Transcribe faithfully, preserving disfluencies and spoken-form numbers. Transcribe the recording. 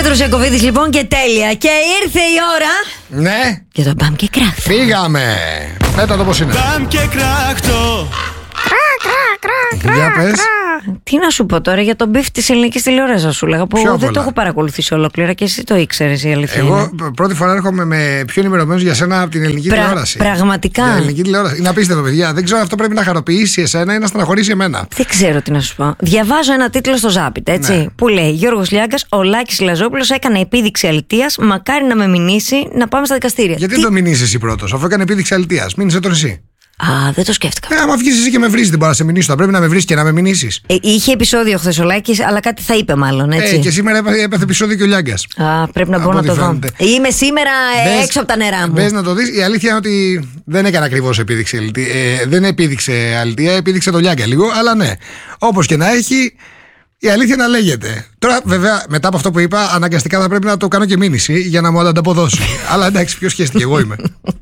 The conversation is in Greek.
Πέτρος Ιακωβίδης λοιπόν, και τέλεια. Και ήρθε η ώρα. Ναι. Και το μπαμ και κράχτο. Φύγαμε. Πέτα το πώς είναι. Μπαμ και κράχτο. Για πες. Τι να σου πω τώρα για τον μπιφ της ελληνικής τηλεόρασης, θα σου λέγα, που Πιο δεν πολλά. το έχω παρακολουθήσει ολόκληρα και εσύ το ήξερες, η αλήθεια Εγώ είναι. πρώτη φορά έρχομαι με πιο ενημερωμένος για σένα από την ελληνική Πρα- τηλεόραση. πραγματικά. Για ελληνική τηλεόραση. Είναι απίστευτο, παιδιά. Δεν ξέρω αν αυτό πρέπει να χαροποιήσει εσένα ή να στεναχωρήσει εμένα. Δεν ξέρω τι να σου πω. Διαβάζω ένα τίτλο στο Ζάπιτ, έτσι. Ναι. Που λέει: Γιώργος Λιάγκας, ο Λάκης Λαζόπουλος έκανε επίδειξη αλητείας. Μακάρι να με μηνύσει να πάμε στα δικαστήρια. Γιατί Τι- δεν το μηνύσει εσύ πρώτος, αφού έκανε επίδειξη αλητείας. Μήνυσε τον εσύ. Α, δεν το σκέφτηκα. Ε, άμα βγεις εσύ και με βρεις, δεν μπορώ να σε μηνύσω. Θα πρέπει να με βρεις και να με μηνύσεις. Ε, είχε επεισόδιο χθες ο Λάκης, αλλά κάτι θα είπε μάλλον, έτσι. Ε, και σήμερα έπαθε, έπαθε επεισόδιο και ο Λιάγκας. Α, πρέπει να Από μπορώ να ό,τι το δω. φαίνεται. Είμαι σήμερα ε, Μπες- έξω από τα νερά μου. Μπες να το δεις. Η αλήθεια είναι ότι δεν έκανε ακριβώς επίδειξη αλητία. Ε, δεν επίδειξε αλητία, επίδειξε το Λιάγκα λίγο, αλλά ναι. Όπως και να έχει, η αλήθεια να λέγεται. Τώρα, βέβαια, μετά από αυτό που είπα, αναγκαστικά θα πρέπει να το κάνω και μήνυση για να μου ανταποδώσει. Αλλά εντάξει, ποιο σχέστηκε, εγώ είμαι.